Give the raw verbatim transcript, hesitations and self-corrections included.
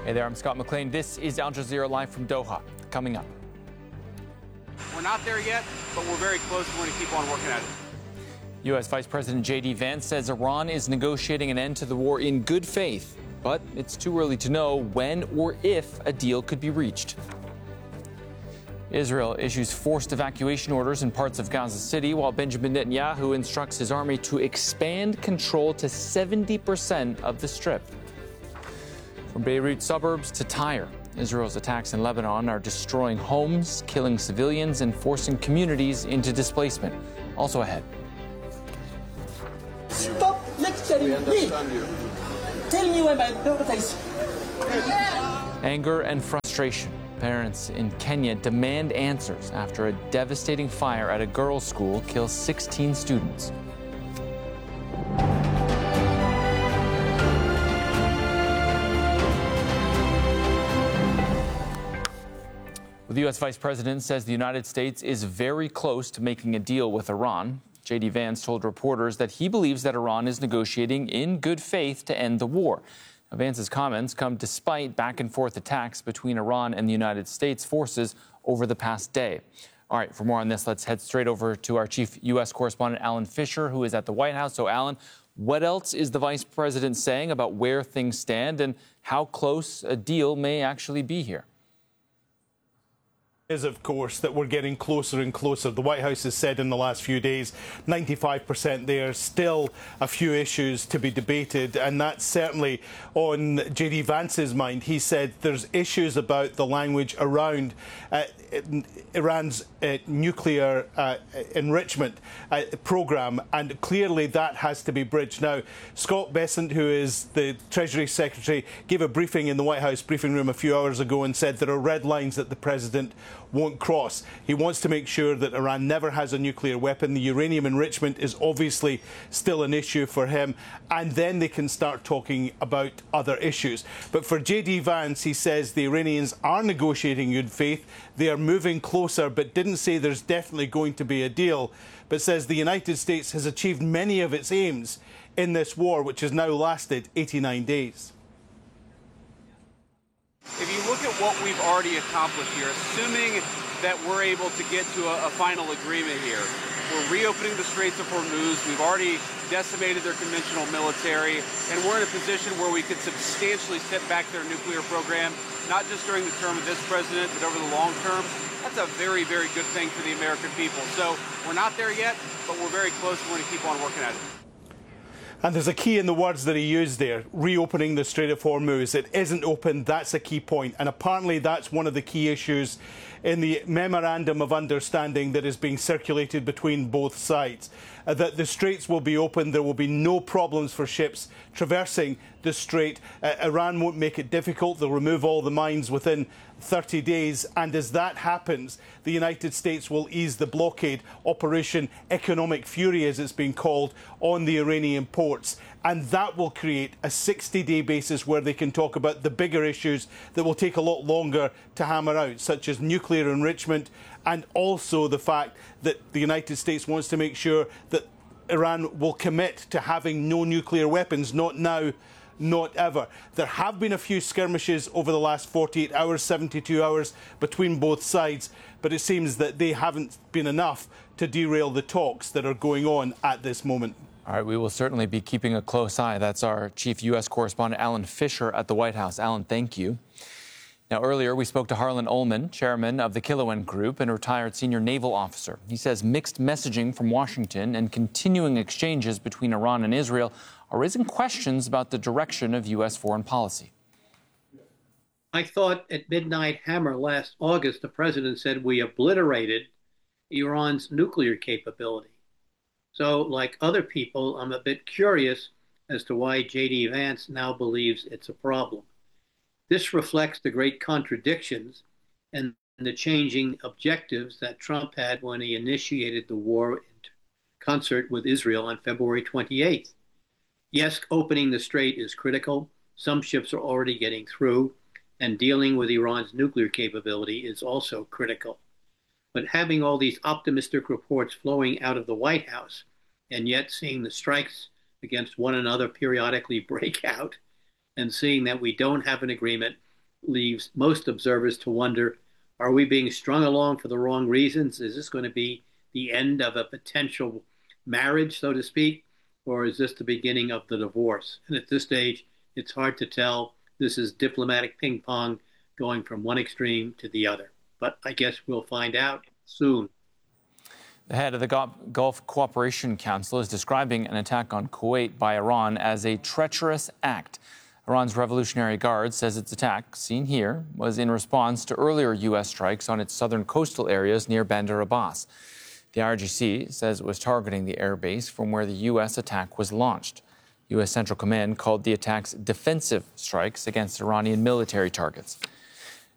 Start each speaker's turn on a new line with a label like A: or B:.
A: Hey there, I'm Scott McLean. This is Al Jazeera Live from Doha. Coming up.
B: We're not there yet, but we're very close. We're going to keep on working at it.
A: U S Vice President J D Vance says Iran is negotiating an end to the war in good faith, but it's too early to know when or if a deal could be reached. Israel issues forced evacuation orders in parts of Gaza City, while Benjamin Netanyahu instructs his army to expand control to seventy percent of the Strip. From Beirut suburbs to Tyre, Israel's attacks in Lebanon are destroying homes, killing civilians, and forcing communities into displacement. Also ahead.
C: Stop lecturing me. Tell me why my daughter is.
A: Anger and frustration. Parents in Kenya demand answers after a devastating fire at a girls' school kills sixteen students. The U S Vice President says the United States is very close to making a deal with Iran. J D Vance told reporters that he believes that Iran is negotiating in good faith to end the war. Now, Vance's comments come despite back-and-forth attacks between Iran and the United States forces over the past day. All right, for more on this, let's head straight over to our chief U S correspondent, Alan Fisher, who is at the White House. So, Alan, what else is the vice president saying about where things stand and how close a deal may actually be here?
D: Is, of course, that we're getting closer and closer. The White House has said in the last few days, ninety-five percent there, still a few issues to be debated, and that's certainly on J D Vance's mind. He said there's issues about the language around uh, Iran's uh, nuclear uh, enrichment uh, program, and clearly that has to be bridged. Now, Scott Bessent, who is the Treasury Secretary, gave a briefing in the White House briefing room a few hours ago and said there are red lines that the President won't cross. He wants to make sure that Iran never has a nuclear weapon. The uranium enrichment is obviously still an issue for him, and then they can start talking about other issues. But for J D Vance, he says the Iranians are negotiating in good faith. They are moving closer, but didn't say there's definitely going to be a deal, but says the United States has achieved many of its aims in this war, which has now lasted eighty-nine days.
B: If you look at what we've already accomplished here, assuming that we're able to get to a, a final agreement here, we're reopening the Straits of Hormuz. We've already decimated their conventional military, and we're in a position where we could substantially set back their nuclear program, not just during the term of this president, but over the long term. That's a very, very good thing for the American people. So we're not there yet, but we're very close. We're going to keep on working at it.
D: And there's a key in the words that he used there, reopening the Strait of Hormuz. It isn't open, that's a key point. And apparently that's one of the key issues in the memorandum of understanding that is being circulated between both sides. Uh, that the straits will be open, there will be no problems for ships traversing the strait. Uh, Iran won't make it difficult, they'll remove all the mines within thirty days, and as that happens, the United States will ease the blockade, Operation Economic Fury as it's been called, on the Iranian ports. And that will create a sixty-day basis where they can talk about the bigger issues that will take a lot longer to hammer out, such as nuclear enrichment, and also the fact that the United States wants to make sure that Iran will commit to having no nuclear weapons, not now, not ever. There have been a few skirmishes over the last forty-eight hours, seventy-two hours between both sides, but it seems that they haven't been enough to derail the talks that are going on at this moment.
A: All right, we will certainly be keeping a close eye. That's our chief U S correspondent, Alan Fisher, at the White House. Alan, thank you. Now, earlier we spoke to Harlan Ullman, chairman of the Kilowen Group and retired senior naval officer. He says mixed messaging from Washington and continuing exchanges between Iran and Israel are raising questions about the direction of U S foreign policy.
E: I thought at Midnight Hammer last August, the president said we obliterated Iran's nuclear capability. So, like other people, I'm a bit curious as to why J D Vance now believes it's a problem. This reflects the great contradictions and the changing objectives that Trump had when he initiated the war in concert with Israel on February twenty-eighth. Yes, opening the strait is critical. Some ships are already getting through, and dealing with Iran's nuclear capability is also critical. But having all these optimistic reports flowing out of the White House, and yet seeing the strikes against one another periodically break out, and seeing that we don't have an agreement leaves most observers to wonder, are we being strung along for the wrong reasons? Is this going to be the end of a potential marriage, so to speak, or is this the beginning of the divorce? And at this stage, it's hard to tell. This is diplomatic ping pong going from one extreme to the other. But I guess we'll find out soon.
A: The head of the Gulf Cooperation Council is describing an attack on Kuwait by Iran as a treacherous act. Iran's Revolutionary Guard says its attack, seen here, was in response to earlier U S strikes on its southern coastal areas near Bandar Abbas. The I R G C says it was targeting the airbase from where the U S attack was launched. U S Central Command called the attacks defensive strikes against Iranian military targets.